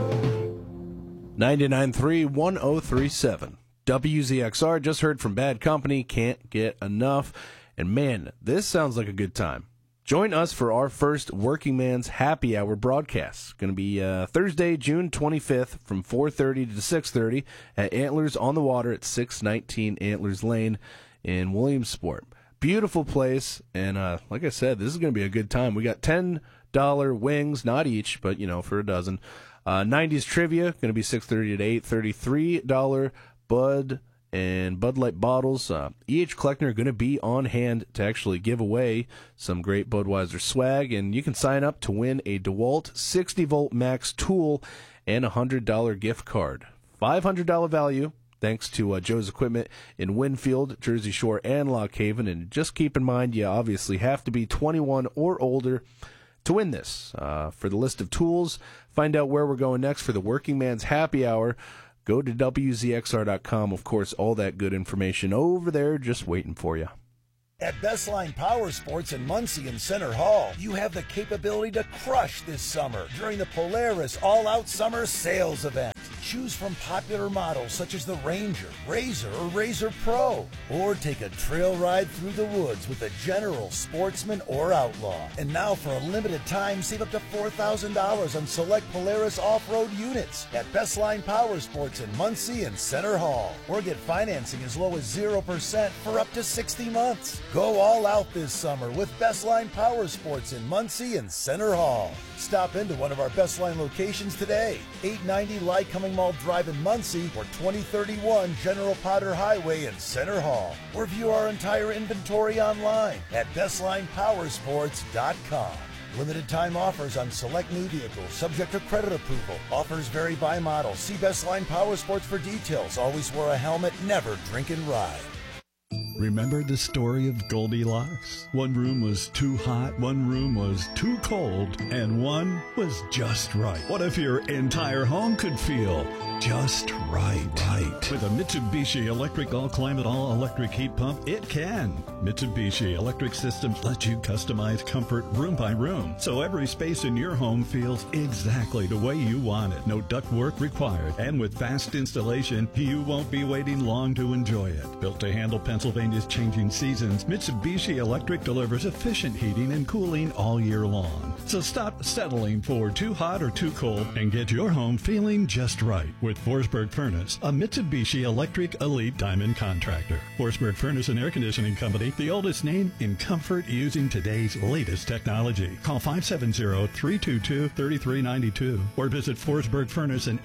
99.3 1037 WZXR. Just heard from Bad Company, Can't Get Enough. And man, this sounds like a good time. Join us for our first Working Man's Happy Hour broadcast. Going to be Thursday, June 25th from 4:30 to 6:30 at Antlers on the Water at 619 Antlers Lane in Williamsport. Beautiful place, and like I said, this is going to be a good time. We got $10 wings, not each, but, for a dozen. 90s trivia, going to be 6:30 to 8:30. $3 Bud and Bud Light bottles. E.H. Kleckner going to be on hand to actually give away some great Budweiser swag, and you can sign up to win a DeWalt 60-volt max tool and a $100 gift card. $500 value. Thanks to Joe's Equipment in Winfield, Jersey Shore, and Lock Haven. And just keep in mind, you obviously have to be 21 or older to win this. For the list of tools, find out where we're going next for the Working Man's Happy Hour. Go to WZXR.com. Of course, all that good information over there just waiting for you. At Bestline Power Sports in Muncie and Center Hall, you have the capability to crush this summer during the Polaris All-Out Summer Sales Event. Choose from popular models such as the Ranger, Razor, or Razor Pro. Or take a trail ride through the woods with a General, Sportsman, or Outlaw. And now for a limited time, save up to $4,000 on select Polaris off-road units at Bestline Power Sports in Muncie and Center Hall. Or get financing as low as 0% for up to 60 months. Go all out this summer with Bestline Power Sports in Muncie and Center Hall. Stop into one of our Bestline locations today, 890 Lycoming Mall Drive in Muncie or 2031 General Potter Highway in Center Hall. Or view our entire inventory online at BestlinePowersports.com. Limited time offers on select new vehicles, subject to credit approval. Offers vary by model. See Bestline Power Sports for details. Always wear a helmet, never drink and ride. Remember the story of Goldilocks? One room was too hot, one room was too cold, and one was just right. What if your entire home could feel just right? With a Mitsubishi Electric All-Climate All-Electric Heat Pump, it can. Mitsubishi Electric Systems lets you customize comfort room by room, so every space in your home feels exactly the way you want it. No ductwork required, and with fast installation, you won't be waiting long to enjoy it. Built to handle Pennsylvania's changing seasons, Mitsubishi Electric delivers efficient heating and cooling all year long. So stop settling for too hot or too cold and get your home feeling just right with Forsberg Furnace, a Mitsubishi Electric Elite Diamond contractor. Forsberg Furnace and Air Conditioning Company, the oldest name in comfort using today's latest technology. Call 570-322-3392 or visit Forsberg Furnace and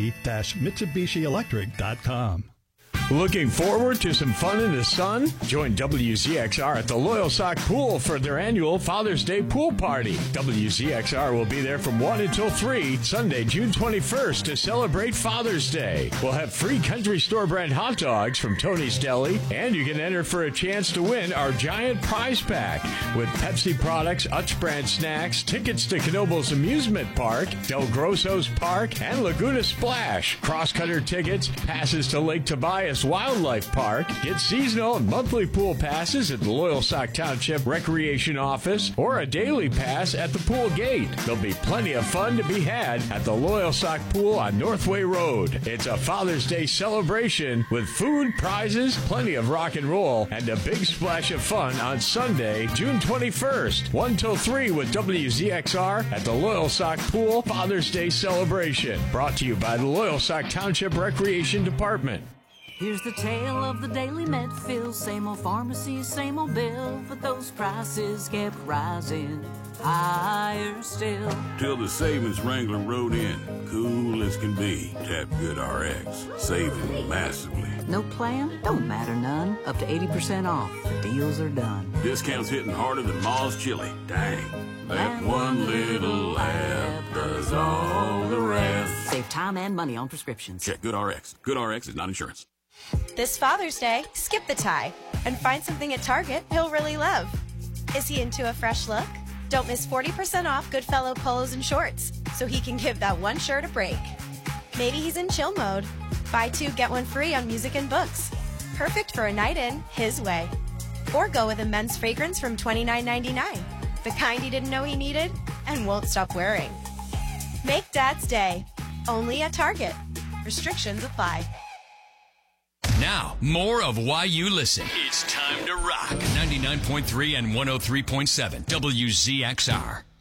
AC-MitsubishiElectric.com. Looking forward to some fun in the sun? Join WZXR at the Loyal Sock Pool for their annual Father's Day pool party. WZXR will be there from 1 until 3, Sunday, June 21st, to celebrate Father's Day. We'll have free country store brand hot dogs from Tony's Deli, and you can enter for a chance to win our giant prize pack with Pepsi products, Utz brand snacks, tickets to Knoebels Amusement Park, Del Grosso's Park, and Laguna Splash, cross-cutter tickets, passes to Lake Tobias Wildlife Park. Get seasonal and monthly pool passes at the Loyalsock Township Recreation Office or a daily pass at the pool gate. There'll be plenty of fun to be had at the Loyalsock Pool on Northway Road. It's a Father's Day celebration with food, prizes, plenty of rock and roll, and a big splash of fun on Sunday, June 21st, 1 till 3 with WZXR at the Loyalsock Pool Father's Day celebration. Brought to you by the Loyalsock Township Recreation Department. Here's the tale of the daily Medfield. Same old pharmacy, same old bill, but those prices kept rising higher still. Till the savings Wrangler rode in, cool as can be. Tap GoodRx, saving massively. No plan? Don't matter none. Up to 80% off. The deals are done. Discounts hitting harder than Ma's chili. Dang. That one little laugh does all the rest. Save time and money on prescriptions. Check GoodRx. GoodRx is not insurance. This Father's Day, skip the tie and find something at Target he'll really love. Is he into a fresh look? Don't miss 40% off Goodfellow polos and shorts so he can give that one shirt a break. Maybe he's in chill mode. Buy two, get one free on music and books. Perfect for a night in his way. Or go with a men's fragrance from $29.99. The kind he didn't know he needed and won't stop wearing. Make Dad's day. Only at Target. Restrictions apply. Now, more of Why You Listen. It's time to rock. 99.3 and 103.7 WZXR.